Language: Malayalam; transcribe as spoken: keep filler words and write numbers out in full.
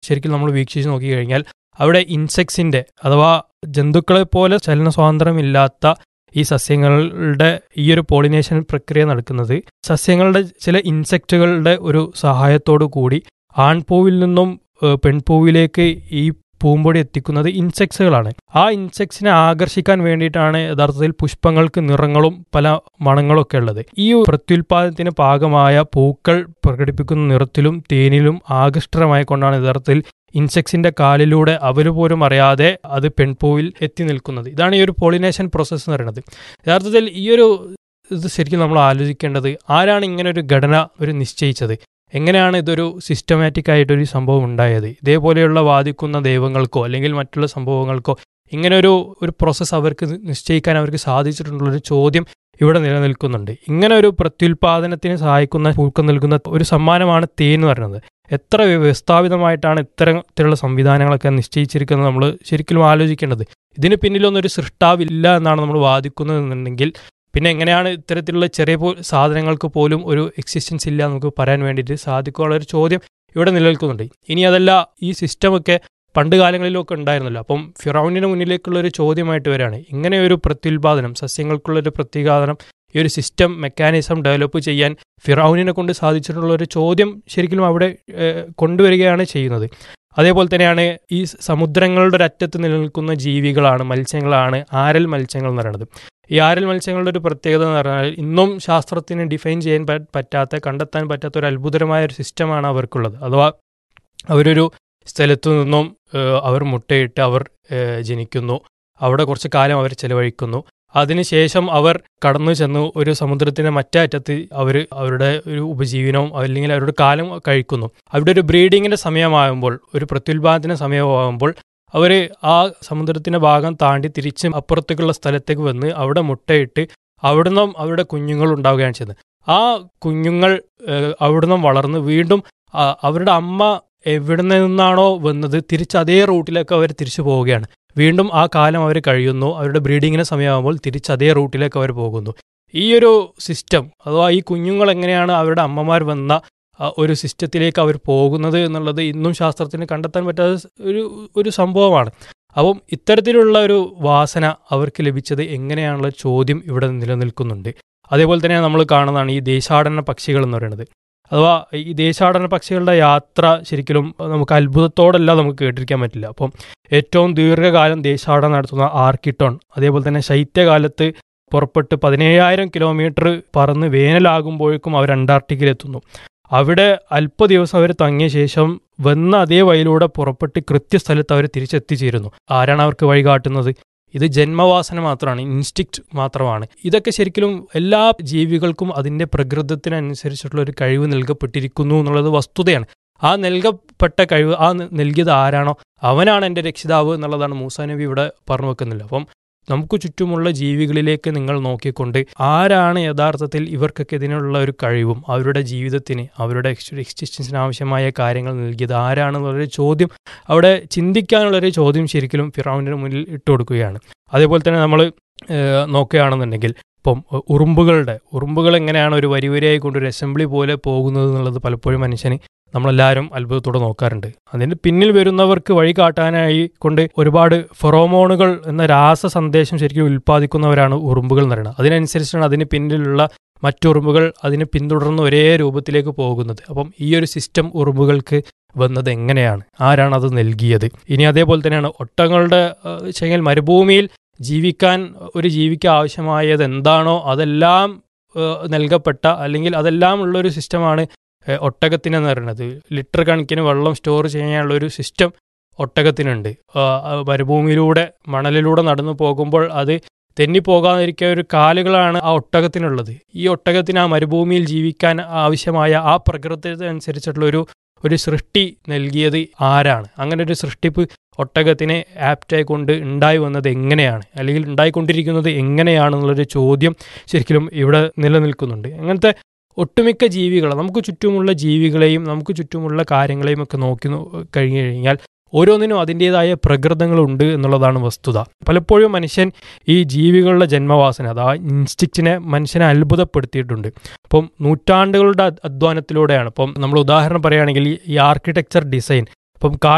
ശരിക്കും നമ്മൾ വീക്ഷിച്ച് നോക്കിക്കഴിഞ്ഞാൽ അവിടെ ഇൻസെക്ട്സിൻ്റെ അഥവാ ജന്തുക്കളെ പോലെ ചലന സ്വാതന്ത്ര്യമില്ലാത്ത ഈ സസ്യങ്ങളുടെ ഈ ഒരു പോളിനേഷൻ പ്രക്രിയ നടക്കുന്നത് സസ്യങ്ങളുടെ ചില ഇൻസെക്റ്റുകളുടെ ഒരു സഹായത്തോടു കൂടി ആൺപൂവിൽ നിന്നും പെൺപൂവിലേക്ക് ഈ പൂമ്പൊടി എത്തിക്കുന്നത് ഇൻസെക്ട്സുകളാണ്. ആ ഇൻസെക്ട്സിനെ ആകർഷിക്കാൻ വേണ്ടിയിട്ടാണ് യഥാർത്ഥത്തിൽ പുഷ്പങ്ങൾക്ക് നിറങ്ങളും പല മണങ്ങളൊക്കെ ഉള്ളത്. ഈ പ്രത്യുൽപാദനത്തിന് പാകമായ പൂക്കൾ പ്രകടിപ്പിക്കുന്ന നിറത്തിലും തേനിലും ആകൃഷ്ടമായി കൊണ്ടാണ് യഥാർത്ഥത്തിൽ ഇൻസെക്ട്സിന്റെ കാലിലൂടെ അവര് പോലും അറിയാതെ അത് പെൺപൂവിൽ എത്തി നിൽക്കുന്നത്. ഇതാണ് ഈ ഒരു പോളിനേഷൻ പ്രോസസ്സ് എന്ന് പറയുന്നത്. യഥാർത്ഥത്തിൽ ഈ ഒരു ഇത് ശരിക്കും നമ്മൾ ആലോചിക്കേണ്ടത്, ആരാണ് ഇങ്ങനെ ഒരു ഘടന ഒരു നിശ്ചയിച്ചത്, എങ്ങനെയാണ് ഇതൊരു സിസ്റ്റമാറ്റിക് ആയിട്ടൊരു സംഭവം ഉണ്ടായത്? ഇതേപോലെയുള്ള വാദിക്കുന്ന ദൈവങ്ങൾക്കോ അല്ലെങ്കിൽ മറ്റുള്ള സംഭവങ്ങൾക്കോ ഇങ്ങനെ ഒരു ഒരു പ്രോസസ്സ് അവർക്ക് നിശ്ചയിക്കാൻ അവർക്ക് സാധിച്ചിട്ടുള്ളൊരു ചോദ്യം ഇവിടെ നിലനിൽക്കുന്നുണ്ട്. ഇങ്ങനെ ഒരു പ്രത്യുൽപാദനത്തിന് സഹായിക്കുന്ന പൂക്കൾ നൽകുന്ന ഒരു സമ്മാനമാണ് തേൻ എന്ന് പറയുന്നത്. എത്ര വ്യവസ്ഥാപിതമായിട്ടാണ് ഇത്തരത്തിലുള്ള സംവിധാനങ്ങളൊക്കെ നിശ്ചയിച്ചിരിക്കുന്നത് നമ്മൾ ശരിക്കും ആലോചിക്കേണ്ടത്. ഇതിന് പിന്നിലൊന്നും ഒരു സൃഷ്ടാവില്ല എന്നാണ് നമ്മൾ വാദിക്കുന്നതെന്നുണ്ടെങ്കിൽ പിന്നെ എങ്ങനെയാണ് ഇത്തരത്തിലുള്ള ചെറിയ സാധനങ്ങൾക്ക് പോലും ഒരു എക്സിസ്റ്റൻസ് ഇല്ല നമുക്ക് പറയാൻ വേണ്ടിയിട്ട് സാധിക്കുള്ള ഒരു ചോദ്യം ഇവിടെ നിലനിൽക്കുന്നുണ്ട്. ഇനി അതല്ല, ഈ സിസ്റ്റമൊക്കെ പണ്ട് കാലങ്ങളിലൊക്കെ ഉണ്ടായിരുന്നല്ലോ. അപ്പം ഫിറൗനിന് മുന്നിലേക്കുള്ള ഒരു ചോദ്യമായിട്ട് വരികയാണ്, ഇങ്ങനെ ഒരു പ്രത്യുൽപാദനം, സസ്യങ്ങൾക്കുള്ളൊരു പ്രത്യുൽപാദനം, ഈ ഒരു സിസ്റ്റം മെക്കാനിസം ഡെവലപ്പ് ചെയ്യാൻ ഫിറൗനിനെ കൊണ്ട് സാധിച്ചിട്ടുള്ള ഒരു ചോദ്യം ശരിക്കും അവിടെ കൊണ്ടുവരികയാണ് ചെയ്യുന്നത്. അതേപോലെ തന്നെയാണ് ഈ സമുദ്രങ്ങളുടെ ഒരറ്റത്ത് നിലനിൽക്കുന്ന ജീവികളാണ്, മത്സ്യങ്ങളാണ് ആരൽ മത്സ്യങ്ങൾ എന്ന് പറയുന്നത്. ഈ ആരൽ മത്സ്യങ്ങളുടെ ഒരു പ്രത്യേകത എന്ന് പറഞ്ഞാൽ ഇന്നും ശാസ്ത്രത്തിന് ഡിഫൈൻ ചെയ്യാൻ പറ്റാത്ത, കണ്ടെത്താൻ പറ്റാത്ത ഒരു അത്ഭുതമായ ഒരു സിസ്റ്റമാണ് അവർക്കുള്ളത്. അഥവാ അവരൊരു സ്ഥലത്തു നിന്നും അവർ മുട്ടയിട്ട് അവർ ജനിക്കുന്നു, അവിടെ കുറച്ച് കാലം അവർ ചെലവഴിക്കുന്നു, അതിനുശേഷം അവർ കടന്നു ചെന്ന് ഒരു സമുദ്രത്തിൻ്റെ മറ്റേ അറ്റത്ത് അവർ അവരുടെ ഒരു ഉപജീവനവും അല്ലെങ്കിൽ അവരുടെ കാലം കഴിക്കുന്നു. അവിടെ ഒരു ബ്രീഡിങ്ങിൻ്റെ സമയമാകുമ്പോൾ, ഒരു പ്രത്യുൽപാദന സമയമാകുമ്പോൾ അവർ ആ സമുദ്രത്തിൻ്റെ ഭാഗം താണ്ടി തിരിച്ച് അപ്പുറത്തേക്കുള്ള സ്ഥലത്തേക്ക് വന്ന് അവിടെ മുട്ടയിട്ട് അവിടെ നിന്നും അവരുടെ കുഞ്ഞുങ്ങൾ ഉണ്ടാവുകയാണ് ചെയ്യുന്നത്. ആ കുഞ്ഞുങ്ങൾ അവിടെ നിന്നും വളർന്ന് വീണ്ടും അവരുടെ അമ്മ എവിടെ നിന്നാണോ വന്നത് തിരിച്ച് അതേ റൂട്ടിലേക്ക് അവർ തിരിച്ചു പോവുകയാണ്. വീണ്ടും ആ കാലം അവർ കഴിയുന്നു, അവരുടെ ബ്രീഡിങ്ങിന് സമയമാകുമ്പോൾ തിരിച്ച് അതേ റൂട്ടിലേക്ക് അവർ പോകുന്നു. ഈ ഒരു സിസ്റ്റം അഥവാ ഈ കുഞ്ഞുങ്ങൾ എങ്ങനെയാണ് അവരുടെ അമ്മമാർ വന്ന ഒരു സിസ്റ്റത്തിലേക്ക് അവർ പോകുന്നത് എന്നുള്ളത് ഇന്നും ശാസ്ത്രത്തിന് കണ്ടെത്താൻ പറ്റാത്ത ഒരു ഒരു സംഭവമാണ്. അപ്പം ഇത്തരത്തിലുള്ള ഒരു വാസന അവർക്ക് ലഭിച്ചത് എങ്ങനെയാണുള്ള ചോദ്യം ഇവിടെ നിലനിൽക്കുന്നുണ്ട്. അതേപോലെ തന്നെ നമ്മൾ കാണുന്നതാണ് ഈ ദേശാടന പക്ഷികൾ എന്ന് പറയുന്നത്. അഥവാ ഈ ദേശാടന പക്ഷികളുടെ യാത്ര ശരിക്കും നമുക്ക് അത്ഭുതത്തോടല്ല നമുക്ക് കേട്ടിരിക്കാൻ പറ്റില്ല. അപ്പം ഏറ്റവും ദീർഘകാലം ദേശാടനം നടത്തുന്ന ആർക്കിട്ടോൺ, അതേപോലെ തന്നെ ശൈത്യകാലത്ത് പുറപ്പെട്ട് പതിനേഴായിരം കിലോമീറ്റർ പറന്ന് വേനലാകുമ്പോഴേക്കും അവർ അന്റാർട്ടിക്കയിലെത്തുന്നു. അവിടെ അല്പ ദിവസം അവർ തങ്ങിയ ശേഷം വന്ന അതേ വഴിയിലൂടെ പുറപ്പെട്ട് കൃത്യസ്ഥലത്ത് അവർ തിരിച്ചെത്തിച്ചേരുന്നു. ആരാണ് അവർക്ക് വഴി കാട്ടുന്നത്? ഇത് ജന്മവാസന മാത്രമാണ്, ഇൻസ്റ്റിക്റ്റ് മാത്രമാണ്. ഇതൊക്കെ ശരിക്കും എല്ലാ ജീവികൾക്കും അതിൻ്റെ പ്രകൃതത്തിനനുസരിച്ചിട്ടുള്ള ഒരു കഴിവ് നൽകപ്പെട്ടിരിക്കുന്നു എന്നുള്ളത് വസ്തുതയാണ്. ആ നൽകപ്പെട്ട കഴിവ്, ആ നൽകിയത് ആരാണോ അവനാണ് എൻ്റെ രക്ഷിതാവ് എന്നുള്ളതാണ് മൂസാ നബി ഇവിടെ പറഞ്ഞു വെക്കുന്നില്ല. അപ്പം നമുക്ക് ചുറ്റുമുള്ള ജീവികളിലേക്ക് നിങ്ങൾ നോക്കിക്കൊണ്ട് ആരാണ് യഥാർത്ഥത്തിൽ ഇവർക്കൊക്കെ ഇതിനുള്ള ഒരു കഴിവും അവരുടെ ജീവിതത്തിന് അവരുടെ എക്സിസ്റ്റൻസിന് ആവശ്യമായ കാര്യങ്ങൾ നൽകിയത് ആരാണെന്നുള്ളൊരു ചോദ്യം അവിടെ ചിന്തിക്കാനുള്ളൊരു ചോദ്യം ശരിക്കും ഫിറൗനിന് മുന്നിൽ ഇട്ട് കൊടുക്കുകയാണ്. അതേപോലെ തന്നെ നമ്മൾ നോക്കുകയാണെന്നുണ്ടെങ്കിൽ ഇപ്പം ഉറുമ്പുകളുടെ ഉറുമ്പുകൾ എങ്ങനെയാണ് ഒരു വരി വരിയായി കൊണ്ട് ഒരു അസംബ്ലി പോലെ പോകുന്നത് എന്നുള്ളത് പലപ്പോഴും മനുഷ്യന് നമ്മളെല്ലാവരും അത്ഭുതത്തോടെ നോക്കാറുണ്ട്. അതിന് പിന്നിൽ വരുന്നവർക്ക് വഴി കാട്ടാനായി കൊണ്ട് ഒരുപാട് ഫെറോമോണുകൾ എന്ന രാസ സന്ദേശം ശരിക്കും ഉൽപ്പാദിക്കുന്നവരാണ് ഉറുമ്പുകൾ എന്ന് പറയുന്നത്. അതിനനുസരിച്ചാണ് അതിന് പിന്നിലുള്ള മറ്റുറുമ്പുകൾ അതിനെ പിന്തുടർന്ന് ഒരേ രൂപത്തിലേക്ക് പോകുന്നത്. അപ്പം ഈ ഒരു സിസ്റ്റം ഉറുമ്പുകൾക്ക് വന്നത് എങ്ങനെയാണ്, ആരാണ് അത് നൽകിയത്? ഇനി അതേപോലെ തന്നെയാണ് ഒട്ടകങ്ങളുടെ വെച്ചാൽ മരുഭൂമിയിൽ ജീവിക്കാൻ ഒരു ജീവിക്ക് ആവശ്യമായത് എന്താണോ അതെല്ലാം നൽകപ്പെട്ട അല്ലെങ്കിൽ അതെല്ലാം ഉള്ളൊരു സിസ്റ്റമാണ് ഒട്ടകത്തിനെന്ന് പറയുന്നത്. ലിറ്റർ കണക്കിന് വെള്ളം സ്റ്റോർ ചെയ്യാനുള്ളൊരു സിസ്റ്റം ഒട്ടകത്തിനുണ്ട്. മരുഭൂമിയിലൂടെ മണലിലൂടെ നടന്നു പോകുമ്പോൾ അത് തെന്നിപ്പോകാതിരിക്കുക ഒരു കാലുകളാണ് ആ ഒട്ടകത്തിനുള്ളത്. ഈ ഒട്ടകത്തിന് ആ മരുഭൂമിയിൽ ജീവിക്കാൻ ആവശ്യമായ ആ പ്രകൃതത്തിനനുസരിച്ചിട്ടുള്ളൊരു ഒരു സൃഷ്ടി നൽകിയത് ആരാണ്? അങ്ങനെ ഒരു സൃഷ്ടിപ്പ് ഒട്ടകത്തിനെ ആപ്റ്റായി കൊണ്ട് ഉണ്ടായി വന്നത് എങ്ങനെയാണ്, അല്ലെങ്കിൽ ഉണ്ടായിക്കൊണ്ടിരിക്കുന്നത് എങ്ങനെയാണെന്നുള്ളൊരു ചോദ്യം ശരിക്കും ഇവിടെ നിലനിൽക്കുന്നുണ്ട്. അങ്ങനത്തെ ഒട്ടുമിക്ക ജീവികൾ, നമുക്ക് ചുറ്റുമുള്ള ജീവികളെയും നമുക്ക് ചുറ്റുമുള്ള കാര്യങ്ങളെയും ഒക്കെ നോക്കി കഴിഞ്ഞു കഴിഞ്ഞാൽ ഓരോന്നിനും അതിൻ്റേതായ പ്രകൃതങ്ങളുണ്ട് എന്നുള്ളതാണ് വസ്തുത. പലപ്പോഴും മനുഷ്യൻ ഈ ജീവികളുടെ ജന്മവാസന അഥവാ ഇൻസ്റ്റിക്റ്റിനെ മനുഷ്യനെ അത്ഭുതപ്പെടുത്തിയിട്ടുണ്ട്. അപ്പം നൂറ്റാണ്ടുകളുടെ അധ്വാനത്തിലൂടെയാണ്. ഇപ്പം നമ്മൾ ഉദാഹരണം പറയുകയാണെങ്കിൽ ഈ ആർക്കിടെക്ചർ ഡിസൈൻ, ഇപ്പം